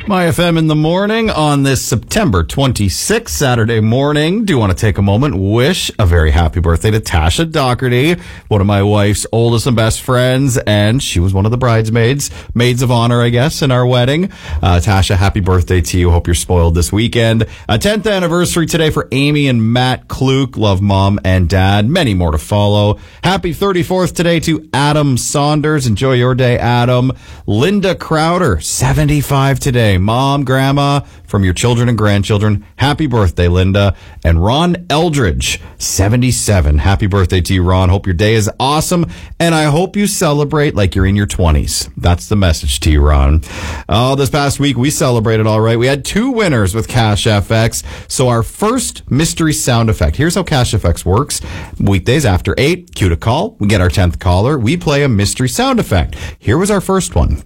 My FM in the morning on this September 26th, Saturday morning. Do want to take a moment, wish a very happy birthday to Tasha Doherty, one of my wife's oldest and best friends, and she was one of the bridesmaids, maids of honor, I guess, in our wedding. Tasha, happy birthday to you. Hope you're spoiled this weekend. 10th anniversary today for Amy and Matt Kluke. Love mom and dad. Many more to follow. Happy 34th today to Adam Saunders. Enjoy your day, Adam. Linda Crowder, 75 today. Mom, grandma, from your children and grandchildren. Happy birthday, Linda. And Ron Eldridge, 77. Happy birthday to you, Ron. Hope your day is awesome. And I hope you celebrate like you're in your 20s. That's the message to you, Ron. Oh, this past week we celebrated all right. We had 2 winners with Cash FX. So our first mystery sound effect. Here's how Cash FX works. Weekdays after 8, cue to call. We get our 10th caller. We play a mystery sound effect. Here was our first one.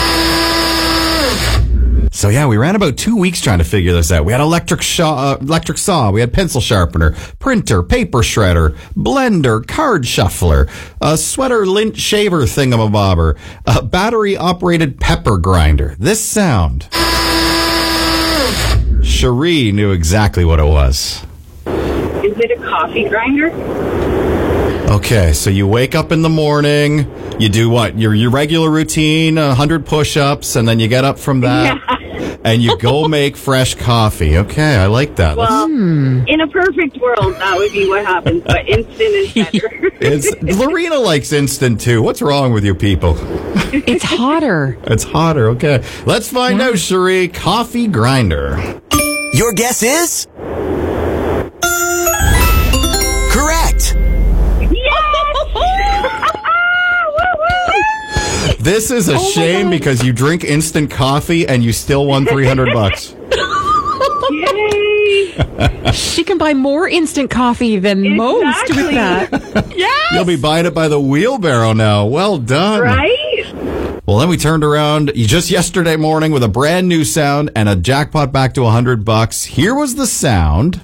So yeah, we ran about 2 weeks trying to figure this out. We had electric saw, we had pencil sharpener, printer, paper shredder, blender, card shuffler, a sweater lint shaver thingamabobber, a battery operated pepper grinder. This sound. Cherie knew exactly what it was. Is it a coffee grinder? Okay, so you wake up in the morning, you do what? Your regular routine, 100 push-ups, and then you get up from that. Yeah. And you go make fresh coffee. Okay, I like that. Well, in a perfect world, that would be what happens, but instant is better. Lorena likes instant, too. What's wrong with you people? It's hotter. It's hotter, okay. Let's find out, Cherie. Coffee grinder. Your guess is? Correct. This is a shame because you drink instant coffee and you still won $300. Yay! She can buy more instant coffee than most with that. Yes! You'll be buying it by the wheelbarrow now. Well done. Right? Well, then we turned around just yesterday morning with a brand new sound and a jackpot back to $100. Here was the sound.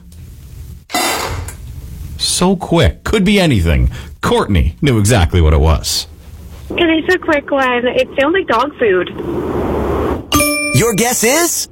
So quick. Could be anything. Courtney knew exactly what it was. It's a quick one. It sounds like dog food. Your guess is?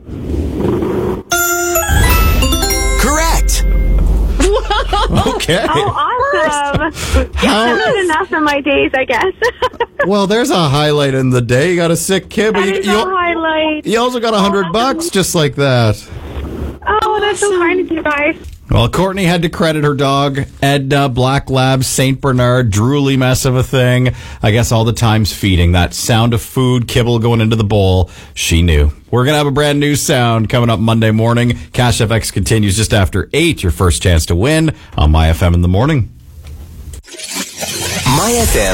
Correct. Okay. Oh, awesome. That's enough in my days, I guess. Well, there's a highlight in the day. You got a sick kid, but That is a highlight. you also got $100 just like that. Oh, that's so kind of you guys. Well, Courtney had to credit her dog, Edna, Black Lab, St. Bernard, drooly mess of a thing. I guess all the times feeding. That sound of food, kibble going into the bowl. She knew. We're going to have a brand new sound coming up Monday morning. Cash FX continues just after 8. Your first chance to win on My FM in the morning. My FM.